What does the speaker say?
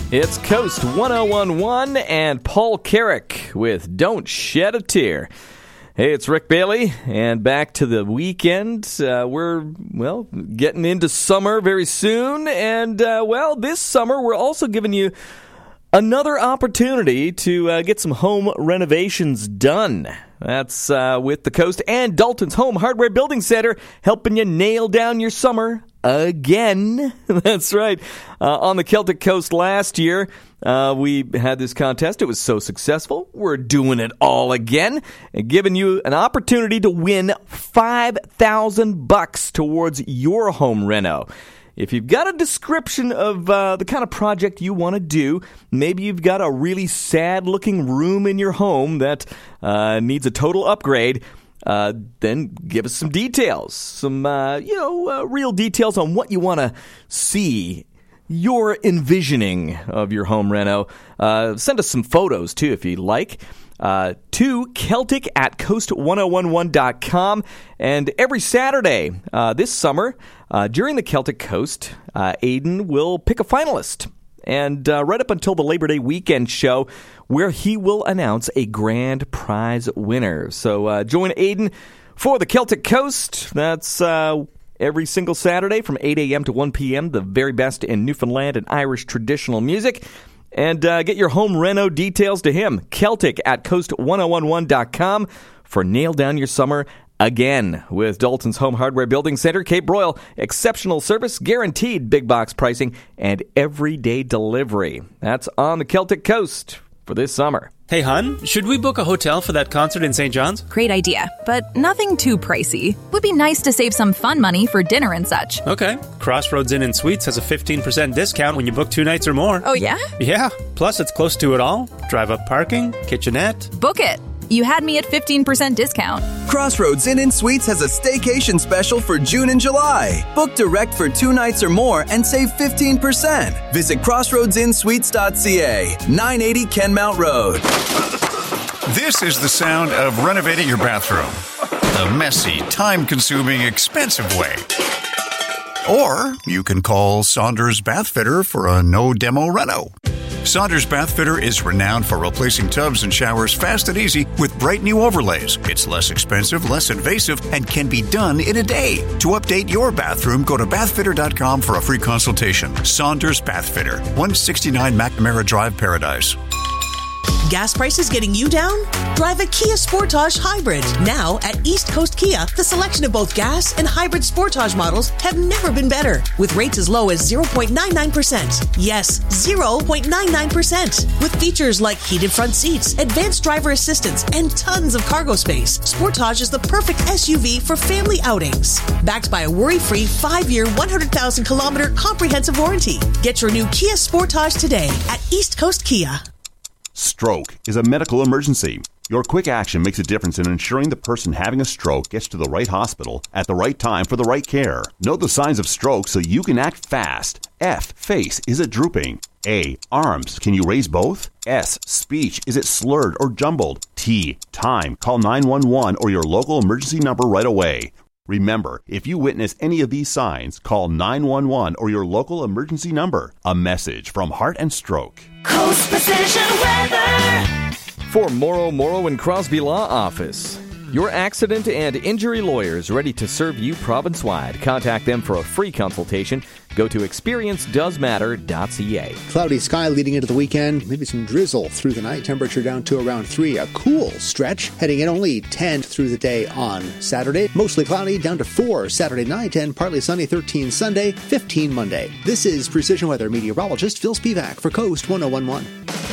It's Coast 1011 and Paul Carrick with Don't Shed a Tear. Hey, it's Rick Bailey, and back to the weekend. We're, getting into summer very soon, and, this summer we're also giving you another opportunity to get some home renovations done. That's with the Coast and Dalton's Home Hardware Building Center, helping you nail down your summer again. That's right. On the Celtic Coast last year, we had this contest. It was so successful. We're doing it all again and giving you an opportunity to win $5,000 towards your home reno. If you've got a description of the kind of project you want to do, maybe you've got a really sad-looking room in your home that needs a total upgrade, then give us some details, some real details on what you want to see, your envisioning of your home reno. Send us some photos, too, if you'd like. To Celtic@coast1011.com. And every Saturday this summer, during the Celtic Coast, Aiden will pick a finalist. And right up until the Labor Day weekend show, where he will announce a grand prize winner. So join Aiden for the Celtic Coast. That's every single Saturday from 8 a.m. to 1 p.m., the very best in Newfoundland and Irish traditional music. And get your home reno details to him, Celtic@coast1011.com, for Nail Down Your Summer again with Dalton's Home Hardware Building Center, Cape Broyle. Exceptional service, guaranteed big box pricing, and everyday delivery. That's on the Celtic Coast for this summer. Hey, hun, should we book a hotel for that concert in St. John's? Great idea, but nothing too pricey. Would be nice to save some fun money for dinner and such. Okay. Crossroads Inn & Suites has a 15% discount when you book 2 nights or more. Oh, yeah? Yeah. Plus, it's close to it all. Drive-up parking, kitchenette. Book it. You had me at 15% discount. Crossroads Inn & Suites has a staycation special for June and July. Book direct for 2 nights or more and save 15%. Visit crossroadsinnsuites.ca, 980 Kenmount Road. This is the sound of renovating your bathroom. The messy, time-consuming, expensive way. Or you can call Saunders Bath Fitter for a no-demo reno. Saunders Bath Fitter is renowned for replacing tubs and showers fast and easy with bright new overlays. It's less expensive, less invasive, and can be done in a day. To update your bathroom, go to bathfitter.com for a free consultation. Saunders Bath Fitter, 169 McNamara Drive, Paradise. Gas prices getting you down? Drive a Kia Sportage Hybrid. Now at East Coast Kia, the selection of both gas and hybrid Sportage models have never been better. With rates as low as 0.99%. Yes, 0.99%. With features like heated front seats, advanced driver assistance, and tons of cargo space, Sportage is the perfect SUV for family outings. Backed by a worry-free 5-year, 100,000-kilometer comprehensive warranty. Get your new Kia Sportage today at East Coast Kia. Stroke is a medical emergency. Your quick action makes a difference in ensuring the person having a stroke gets to the right hospital at the right time for the right care. Know the signs of stroke so you can act fast. F, face, is it drooping? A, arms, can you raise both? S, speech, is it slurred or jumbled? T, time, call 911 or your local emergency number right away. Remember, if you witness any of these signs, call 911 or your local emergency number. A message from Heart and Stroke. Coast Precision Weather. For Morrow and Crosby Law Office, your accident and injury lawyers ready to serve you province-wide. Contact them for a free consultation. Go to experiencedoesmatter.ca. Cloudy sky leading into the weekend. Maybe some drizzle through the night. Temperature down to around 3. A cool stretch. Heading in only 10 through the day on Saturday. Mostly cloudy down to 4 Saturday night and partly sunny 13 Sunday, 15 Monday. This is Precision Weather meteorologist Phil Spivak for Coast 1011.